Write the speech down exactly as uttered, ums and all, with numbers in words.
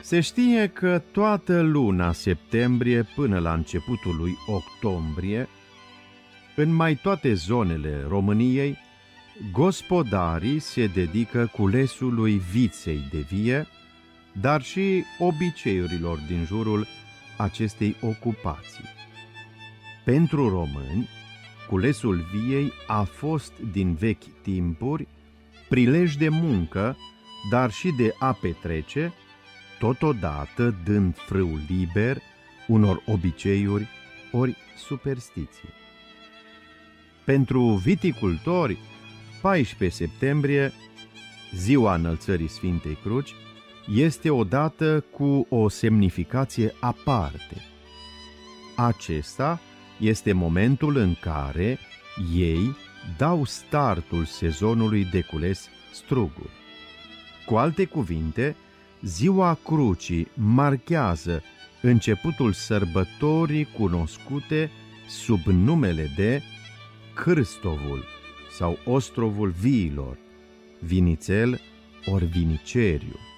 Se știe că toată luna septembrie până la începutul lui octombrie, în mai toate zonele României, gospodarii se dedică culesului viței de vie, dar și obiceiurilor din jurul acestei ocupații. Pentru români, culesul viei a fost din vechi timpuri prilej de muncă, dar și de a petrece, totodată dând frâu liber unor obiceiuri ori superstiții. Pentru viticultori, paisprezece septembrie, ziua înălțării Sfintei Cruci, este o dată cu o semnificație aparte. Acesta este momentul în care ei dau startul sezonului de cules struguri. Cu alte cuvinte, ziua Crucii marchează începutul sărbătorii cunoscute sub numele de Cârstovul sau Ostrovul Viilor, Vinițel ori Viniceriu.